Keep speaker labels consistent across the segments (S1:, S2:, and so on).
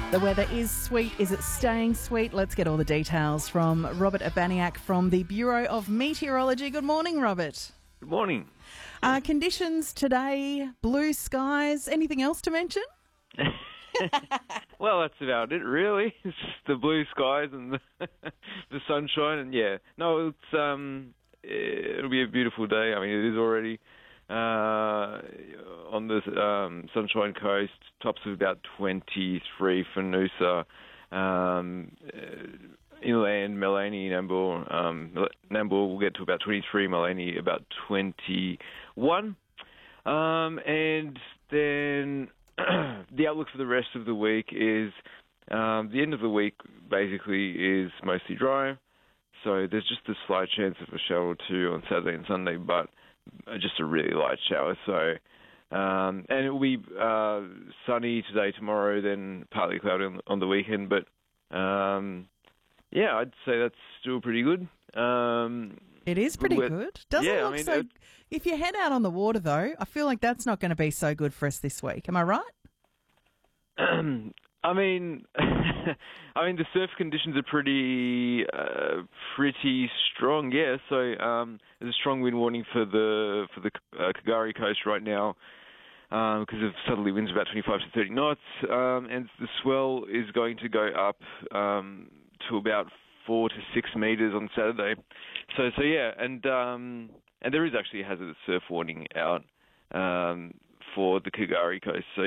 S1: The weather is sweet. Is it staying sweet? Let's get all the details from Robert Abaniak from the Bureau of Meteorology. Good morning, Robert.
S2: Good morning.
S1: Conditions today, blue skies. Anything else to mention?
S2: Well, that's about it, really. It's just the blue skies and the sunshine, and no, it'll be a beautiful day. I mean, it is already on the Sunshine Coast. Tops of about 23 for Noosa. Inland, Maleny, Nambour. Nambour will get to about 23, Maleny about 21. And then the outlook for the rest of the week is the end of the week basically is mostly dry. So there's just a slight chance of a shower or two on Saturday and Sunday, but just a really light shower. So and it will be sunny today, tomorrow, then partly cloudy on the weekend. But I'd say that's still pretty good.
S1: It is pretty good. Doesn't it look so... If you head out on the water, though, I feel like that's not going to be so good for us this week. Am I right?
S2: I mean, the surf conditions are pretty strong. Yeah, so there's a strong wind warning for the K'gari coast right now because of southerly winds about 25 to 30 knots, and the swell is going to go up to about 4 to 6 meters on Saturday. So and there is actually a hazardous surf warning out for the K'gari coast. So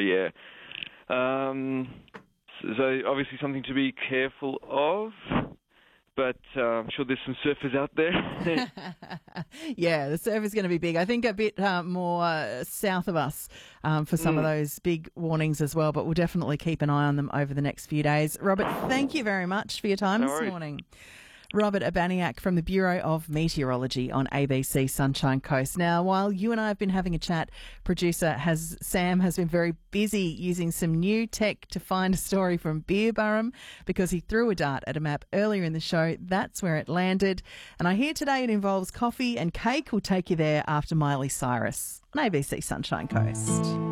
S2: so obviously something to be careful of, but I'm sure there's some surfers out there.
S1: Yeah, the surf is going to be big. I think a bit more south of us for some of those big warnings as well, but we'll definitely keep an eye on them over the next few days. Robert, thank you very much for your time this morning. Robert Abaniak from the Bureau of Meteorology on ABC Sunshine Coast. Now, while you and I have been having a chat, producer Sam has been very busy using some new tech to find a story from Beerburrum because he threw a dart at a map earlier in the show. That's where it landed. And I hear today it involves coffee and cake. We'll take you there after Miley Cyrus on ABC Sunshine Coast.